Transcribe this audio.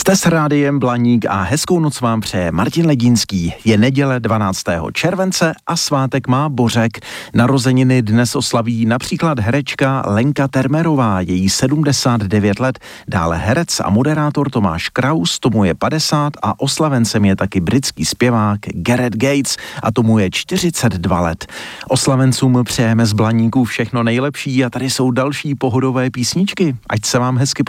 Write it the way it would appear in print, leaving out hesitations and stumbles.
Jste s Rádiem Blaník a hezkou noc vám přeje Martin Ledínský. Je neděle 12. července a svátek má Bořek. Narozeniny dnes oslaví například herečka Lenka Termerová, její 79 let, dále herec a moderátor Tomáš Kraus, tomu je 50 a oslavencem je taky britský zpěvák Gareth Gates a tomu je 42 let. Oslavencům přejeme z Blaníků všechno nejlepší a tady jsou další pohodové písničky. Ať se vám hezky